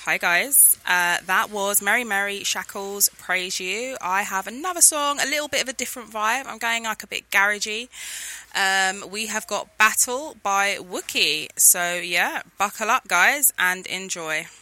Hi guys, that was Mary Mary Shackles Praise You. I have another song, a little bit of a different vibe. I'm going like a bit garagey. We have got Battle by Wookie. So yeah, buckle up guys and enjoy.